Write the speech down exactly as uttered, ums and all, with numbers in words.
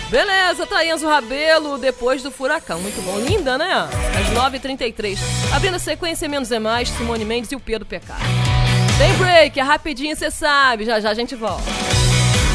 Beleza, tá Enzo Rabelo, Depois do Furacão. Muito bom, linda, né? Às nove e trinta e três. Abrindo a sequência, Menos é Mais, Simone Mendes e o Pedro Pecado. Tem break, é rapidinho, cê sabe. Já já a gente volta.